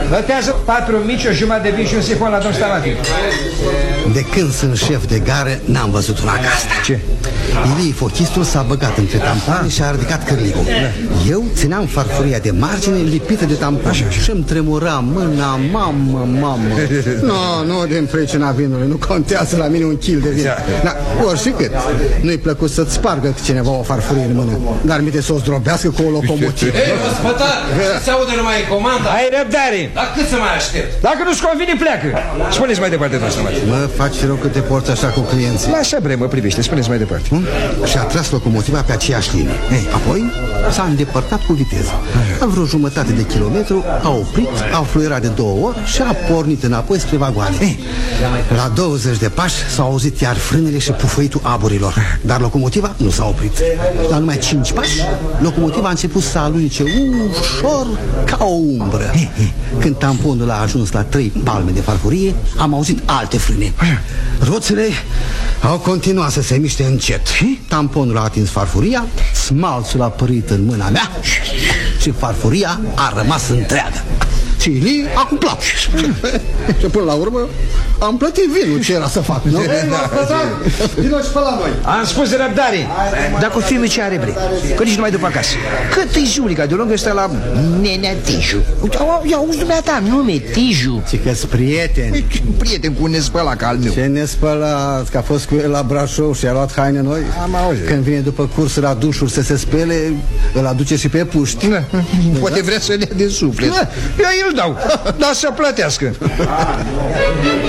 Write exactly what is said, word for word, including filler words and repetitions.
Nătează patru mici, o jumătate de vin și un sifon la domn Stamatin. De când sunt șef de gară, n-am văzut una ca asta. Ce? Ilie Fochistul s-a băgat între tampoane și a ridicat cârligul. Eu țineam farfuria de margine lipită de tampon și-mi tremura mâna, mamă, mamă. Nu, nu, din pricina vinului, nu contează la mine un kil de vin. Dar oricât, nu-i plăcut să-ți spargă cineva o farfurie în mână, dar mi-e să o zdrobească cu o locomotivă. Ei, ospătar, se aude numai comanda. Ai răbdare. Dar cât să mai aștept? Dacă nu-ți convine, pleacă. Spuneți mai departe, domn Stamatin. Mă faci rău că te porți așa cu clienții. Așa bre, mă privește, spuneți mai departe. Hmm? Și a tras locomotiva pe aceeași linie. Apoi s-a îndepărtat cu viteză. La vreo jumătate de kilometru a oprit, a fluierat de două ori și a pornit înapoi spre vagoane. La douăzeci de pași s-au auzit iar frânele și pufăitul aburilor. Dar locomotiva nu s-a oprit. La numai cinci pași, locomotiva a început să alunece ușor ca o umbră. Când tamponul a ajuns la trei palme de farfurie, am auzit alte frâne. Roțele au continuat să se miște încet. Tamponul a atins farfuria, smalțul a părit în mâna mea și farfuria a rămas întreagă. Și Ilie a cumplat. Și până la urmă am plătit vinul ce era să fac. Nu? Vino și pe la noi. Am spus de răbdare. Dacă o filme ce are bre, că nici nu mai duc acasă. Cât e Julica de lungă ăsta la nenea Tiju? Ia auzi dumneata, nume Tiju. Ce că-s prieteni. Prieten cu un nespălat ca al meu. Ce nespălat, că a fost cu el la Brașov și a luat haine noi. Am auzit. Când vine după curs la dușuri să se spele, îl aduce și pe puști. Poate vrea să le de suflet. Eu îl dau, dar să plătească.